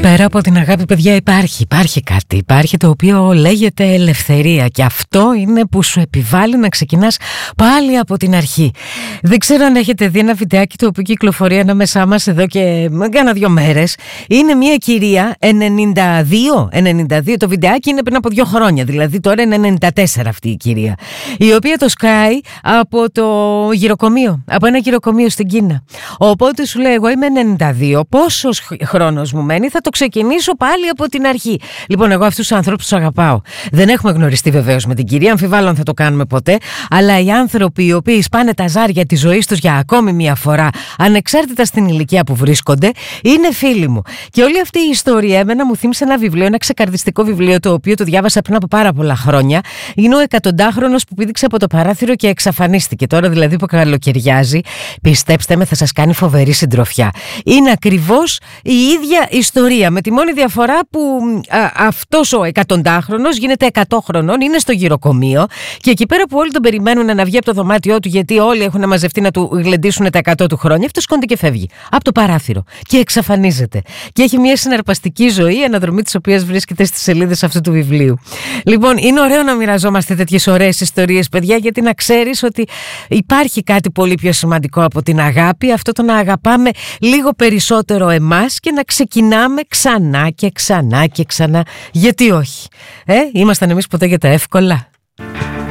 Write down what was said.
Πέρα από την αγάπη, παιδιά, υπάρχει κάτι. Υπάρχει το οποίο λέγεται ελευθερία. Και αυτό είναι που σου επιβάλλει να ξεκινάς πάλι από την αρχή. Δεν ξέρω αν έχετε δει ένα βιντεάκι το οποίο κυκλοφορεί ανάμεσά μας εδώ και κάνα 2 μέρες. Είναι μια κυρία 92. Το βιντεάκι είναι πριν από 2 χρόνια. Δηλαδή τώρα είναι 94 αυτή η κυρία. Η οποία το σκάει από το γυροκομείο. Από ένα γυροκομείο στην Κίνα. Οπότε σου λέει: εγώ είμαι 92. Πόσος χρόνος μου μένει, θα το ξεκινήσω πάλι από την αρχή. Λοιπόν, εγώ αυτούς τους ανθρώπους τους αγαπάω. Δεν έχουμε γνωριστεί βεβαίως με την κυρία, αμφιβάλλω αν θα το κάνουμε ποτέ. Αλλά οι άνθρωποι οι οποίοι σπάνε τα ζάρια της ζωής τους για ακόμη μια φορά, ανεξάρτητα στην ηλικία που βρίσκονται, είναι φίλοι μου. Και όλη αυτή η ιστορία εμένα μου θύμισε ένα βιβλίο, ένα ξεκαρδιστικό βιβλίο, το οποίο το διάβασα πριν από πάρα πολλά χρόνια. Είναι ο 100χρονος που πήδηξε από το παράθυρο και εξαφανίστηκε. Τώρα δηλαδή που καλοκαιριάζει, πιστέψτε με, θα σας κάνει φοβερή συντροφιά. Είναι ακριβώς η ίδια ιστορία, με τη μόνη διαφορά που αυτός ο 100χρονος γίνεται 100 χρονών, είναι στο γυροκομείο και εκεί πέρα που όλοι τον περιμένουν να βγει από το δωμάτιό του, γιατί όλοι έχουν μαζευτεί να του γλεντήσουν τα 100 του χρόνια, αυτός κόνται και φεύγει από το παράθυρο και εξαφανίζεται. Και έχει μια συναρπαστική ζωή, η αναδρομή της οποίας βρίσκεται στις σελίδες αυτού του βιβλίου. Λοιπόν, είναι ωραίο να μοιραζόμαστε τέτοιες ωραίες ιστορίες, παιδιά, γιατί να ξέρεις ότι υπάρχει κάτι πολύ πιο σημαντικό από την αγάπη, αυτό το να αγαπάμε λίγο περισσότερο εμάς και να ξεκινάμε ξανά και ξανά και ξανά. Γιατί όχι? Ήμασταν εμείς ποτέ για τα εύκολα?